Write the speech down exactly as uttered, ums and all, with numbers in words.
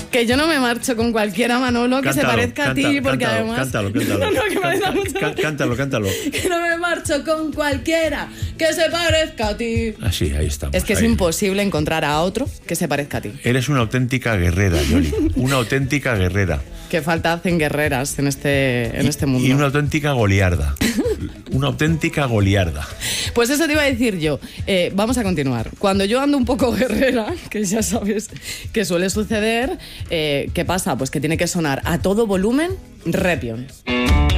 Que yo no me marcho con cualquiera, Manolo, que Cántalo, se parezca canta, a ti, porque cántalo, además... Cántalo, cántalo. No, no, que me da Can- mucho- can- cántalo, cántalo. Que no me marcho con cualquiera que se parezca a ti. Así, ahí estamos. Es que es ahí. imposible encontrar a otro que se parezca a ti. Eres una auténtica guerrera, Yoli. Una auténtica guerrera. Que falta hacen guerreras en este, en este mundo. Y una auténtica goliarda. Una auténtica goliarda. Pues eso te iba a decir yo. Eh, vamos a continuar. Cuando yo ando un poco guerrera, que ya sabes que suele suceder, eh, ¿qué pasa? Pues que tiene que sonar a todo volumen Repion.